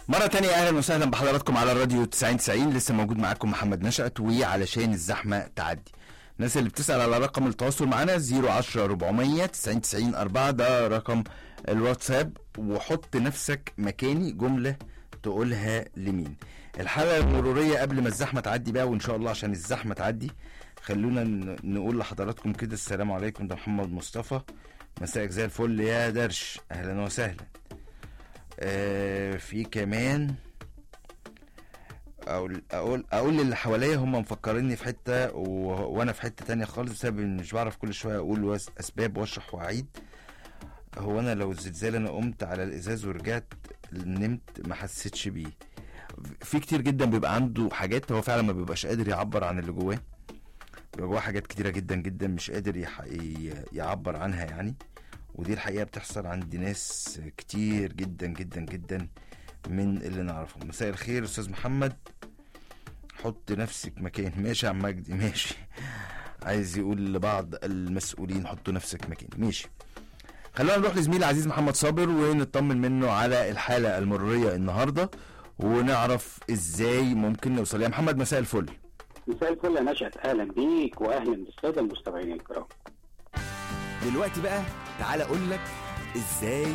مرة تانية أهلا وسهلا بحضراتكم على الراديو 90 لسه موجود معاكم محمد نشأت. وعلشان الزحمة تعدي، الناس اللي بتسأل على رقم التواصل معانا 010 400 90 4 ده رقم الواتساب. وحط نفسك مكاني جملة تقولها لمين. الحلقة المرورية قبل ما الزحمة تعدي بقى، وإن شاء الله عشان الزحمة تعدي خلونا نقول لحضراتكم كده السلام عليكم. ده محمد مصطفى، مساءك زي الفل يا درش، أهلا وسهلا. في كمان اقول للي حواليا هم مفكريني في حته وانا في حته تانية خالص، بسبب ان مش بعرف كل شويه اقول اسباب واشرح واعيد. هو انا لو الزلزال انا قمت على الازاز ورجعت نمت ما حسيتش بيه. في كتير جدا بيبقى عنده حاجات هو فعلا ما بيبقاش قادر يعبر عن اللي جواه، بيبقى جواه حاجات كتيره جدا جدا مش قادر يعبر عنها يعني. ودي الحقيقة بتحصل عند ناس كتير جدا جدا جدا من اللي نعرفهم. مساء الخير أستاذ محمد، حط نفسك مكان. ماشي يا عم مجدي، ماشي. عايز يقول لبعض المسؤولين حطوا نفسك مكان، ماشي. خلونا نروح لزميل عزيز محمد صابر ونطمن منه على الحالة المرورية النهاردة ونعرف ازاي ممكن نوصل. يا محمد مساء الفل. مساء الفل يا نشأت، اهلا بيك واهلا بالسادة المستمعين الكرام. دلوقتي بقى تعالى اقول لك ازاي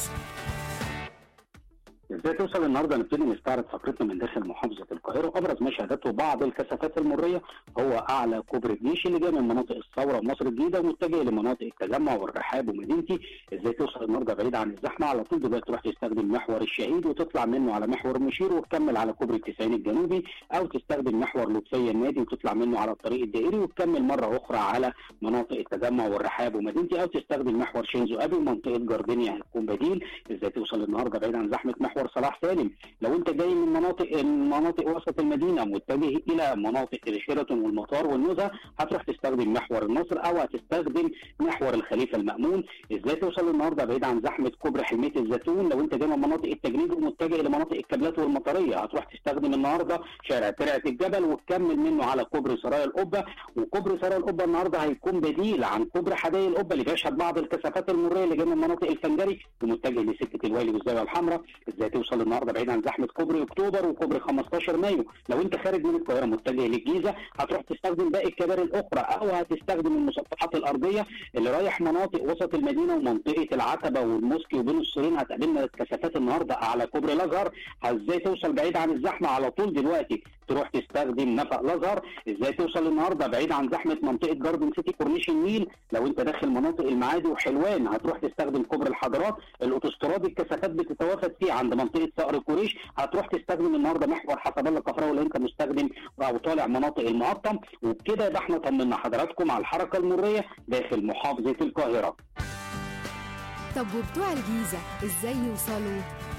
توصل النهارده. نبتدي نستعرض فقرتنا من داخل محافظه القاهره. ابرز ما شهدته بعض الكثافات المريه هو اعلى كوبري الجيش اللي جاي من مناطق الثوره ومصر الجديده ومتجه لمناطق التجمع والرحاب ومدينتي. ازاي توصل النهارده بعيد عن الزحمه؟ على طول دلوقتي تروح تستخدم محور الشهيد وتطلع منه على محور مشير وتكمل على كوبري التسعين الجنوبي، او تستخدم محور لطفيه النادي وتطلع منه على الطريق الدائري وتكمل مره اخرى على مناطق التجمع والرحاب ومدينتي، او تستخدم محور شينزو ابي ومنطقه جاردينيا هتكون بديل. ازاي توصل النهارده بعيد عن زحمه محور صلاح سالم؟ لو انت جاي من مناطق وسط المدينه متجه الى مناطق شيراتون والمطار والنزهه هتروح تستخدم محور النصر او هتستخدم محور الخليفه المأمون. ازاي توصل النهارده بعيد عن زحمه كوبري حلميه الزيتون؟ لو انت جاي من مناطق التجنيد ومتجه لمناطق الكابلات والمطريه هتروح تستخدم النهارده شارع ترعه الجبل وتكمل منه على كوبري سرايا القبه. وكوبري سرايا القبه النهارده هيكون بديل عن كوبري حدائق القبه اللي بيشهد بعض الكثافات المريه اللي جايه من مناطق الفنجري ومتجه لسكه الوالي والزاويه الحمراء. ازاي توصل النهارده بعيد عن زحمه كوبري اكتوبر وكوبري 15 مايو؟ لو انت خارج من القاهره متجه للجيزه هتروح تستخدم باقي الكباري الاخرى او هتستخدم المسطحات الارضيه اللي رايح مناطق وسط المدينه ومنطقه العتبه والموسكي وبين السورين هتقابلنا الكثافات النهارده على كوبري الازهر. ازاي توصل بعيد عن الزحمه؟ على طول دلوقتي تروح تستخدم نفق الازهر. ازاي توصل النهارده بعيد عن زحمه منطقه جاردن سيتي كورنيش النيل؟ لو انت داخل مناطق المعادي وحلوان هتروح تستخدم كوبري الحضارات. الاوتوستراد الكثافات بتتوافد فيه عند منطقه صقر كوريش هتروح تستخدم النهارده محور حسب الله الكفراوي اللي انت مستخدم او طالع مناطق المقطم. وبكده يبقى احنا طمنا حضراتكم على الحركه المريه داخل محافظه القاهره. طب وبتوع الجيزه ازاي يوصلوا؟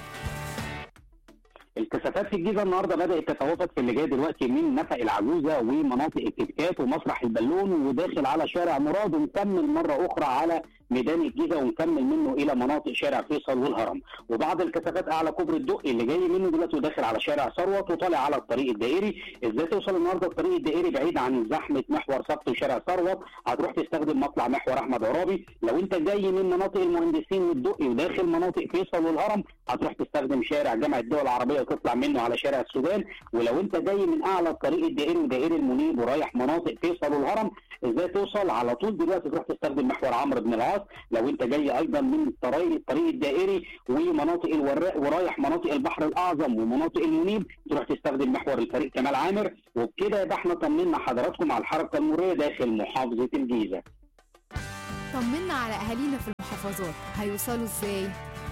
الكثافات في الجيزه النهارده بدات تتوافد في اللي جاي دلوقتي من نفق العجوزه ومناطق الكتكات ومسرح البالون وداخل على شارع مراد ونكمل مره اخرى على ميدان الجيزه ونكمل منه الى مناطق شارع فيصل والهرم. وبعض الكثافات اعلى كوبري الدقي اللي جاي منه دلوقتي وداخل على شارع ثروت وطالع على الطريق الدائري. ازاي توصل النهارده الطريق الدائري بعيد عن زحمه محور سبت وشارع ثروت؟ هتروح تستخدم مطلع محور احمد عرابي. لو انت جاي من مناطق المهندسين والدقي وداخل مناطق فيصل والهرم هتروح تستخدم شارع جامعه الدول العربيه وتطلع منه على شارع السودان. ولو انت جاي من اعلى الطريق الدائري ودائري المنيب ورايح مناطق فيصل والهرم ازاي توصل؟ على طول دلوقتي تروح تستخدم محور عمرو بن العاص. لو انت جاي ايضا من الطريق الدائري ومناطق الوراق ورايح مناطق البحر الاعظم ومناطق المنيب تروح تستخدم محور الفريق كمال عامر. وبكده يبقى احنا طمنا حضراتكم على الحركه المريه داخل محافظه الجيزه. طمنا على اهالينا في المحافظات هيوصلوا ازاي؟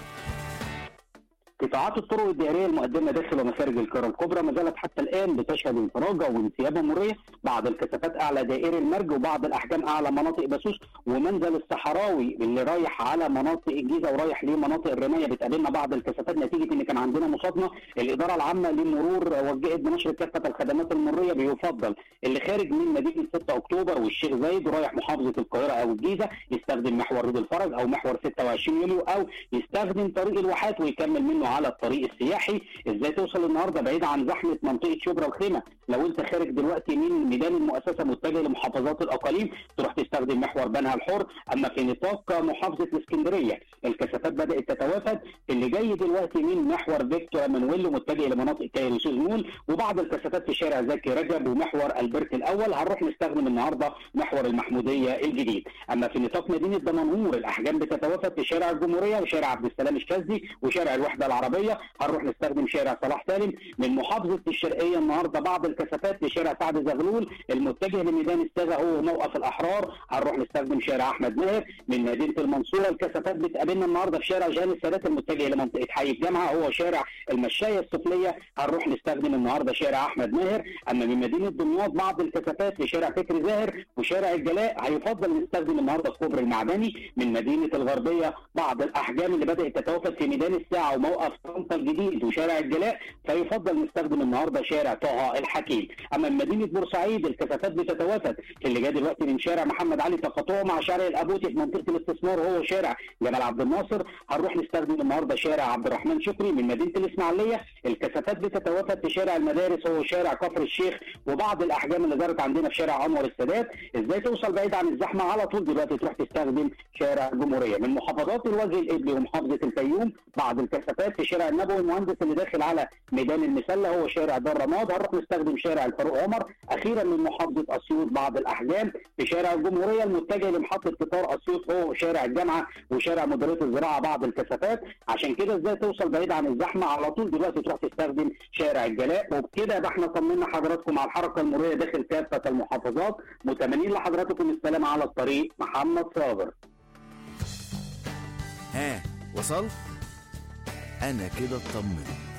قطاعات الطرق الدائريه المقدمه داخل ومخارج القاهره الكبرى ما زالت حتى الان بتشهد انفراجه وانسيابه مريه. بعض الكثافات اعلى دائري المرج وبعض الاحجام اعلى مناطق بسوس ومنزل الصحراوي اللي رايح على مناطق الجيزه ورايح لمناطق الرمايه بتقابلنا بعض الكثافات نتيجه ان كان عندنا مصادمه. الاداره العامه للمرور وجهت بنشر كافه الخدمات المريه بيفضل اللي خارج من مدينه 6 اكتوبر والشيخ زايد ورايح محافظه القاهره او الجيزه يستخدم محور رود الفرج او محور 26 يوليو او يستخدم طريق الواحات ويكمل منه على الطريق السياحي. ازاي توصل النهارده بعيد عن زحمه منطقه شبرا الخيمه؟ لو انت خارج دلوقتي من ميدان المؤسسه متجه لمحافظات الاقاليم تروح تستخدم محور بنها الحر. اما في نطاق محافظه الاسكندريه الكثافات بدات تتوافد، اللي جاي دلوقتي من محور فيكتور مانويل متجه لمناطق كايرو مول، وبعض الكثافات في شارع زكي رجب ومحور البرت الاول هنروح نستخدم النهارده محور المحموديه الجديد. اما في نطاق مدينه دمنهور الاحجام بتتوافد في شارع الجمهوريه وشارع عبد السلام الشاذلي وشارع الوحده العربيه، هنروح نستخدم شارع صلاح سالم. من محافظه الشرقيه النهارده بعض الكثافات في شارع سعد زغلول المتجه لميدان الساغه هو موقف الاحرار، هنروح نستخدم شارع احمد ماهر. من مدينه المنصوره الكثافات بتقابلنا النهارده في شارع جان السادات المتجه لمنطقه حي الجامعه هو شارع المشايه السفليه، هنروح نستخدم النهارده شارع احمد ماهر. اما من مدينه دمياط بعض الكثافات في شارع فكري زاهر وشارع الجلاء، هيفضل نستخدم النهارده الكوبري المعدني. من مدينه الغربيه بعض الاحجام اللي بدات تتوافد في ميدان الساعه وموقف طنطا الجديد وشارع الجلاء، فيفضل نستخدم النهارده شارع طه الحكيم. اما من مدينه بورسعيد الكثافات بتتوافد في اللي جاي دلوقتي من شارع محمد علي تقاطعه مع شارع الابوتي في منطقه الاستثمار وهو شارع جمال عبد الناصر، هنروح نستخدم النهارده شارع عبد الرحمن شكري. من مدينه الاسماعيليه الكثافات بتتوافد في شارع المدارس هو شارع كفر الشيخ وبعض الاحجام اللي دارت عندنا في شارع انور السادات. ازاي توصل بعيد عن الزحمه؟ على طول دلوقتي تروح تستخدم شارع الجمهوريه. من محافظات الوجه القبلي ومحافظه الفيوم بعض الكثافات في شارع النبوي المهندس اللي داخل على ميدان المسله هو شارع دار رماد، هنروح نستخدم شارع الفاروق عمر. اخيرا من محافظه اسيوط بعض الاحجام في شارع الجمهوريه المتجه لمحطه قطار اسيوط هو شارع الجامعه وشارع مديريه الزراعه بعض الكثافات. عشان كده ازاي توصل بعيد عن الزحمه؟ على طول دلوقتي تروح تستخدم شارع الجلاء. وبكده يبقى احنا طمنا حضراتكم على الحركه المروريه داخل كافه المحافظات. متمنين لحضراتكم السلامه على الطريق. محمد صابر. ها وصلت؟ انا كده اطمنت.